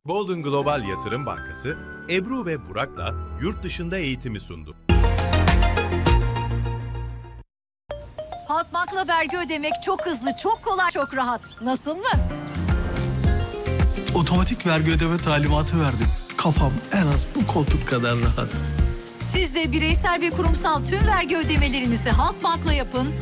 Golden Global Yatırım Bankası, Ebru ve Burak'la yurt dışında eğitimi sundu. Halkbank'la vergi ödemek çok hızlı, çok kolay, çok rahat. Nasıl mı? Otomatik vergi ödeme talimatı verdim. Kafam en az bu koltuk kadar rahat. Siz de bireysel ve kurumsal tüm vergi ödemelerinizi Halkbank'la yapın.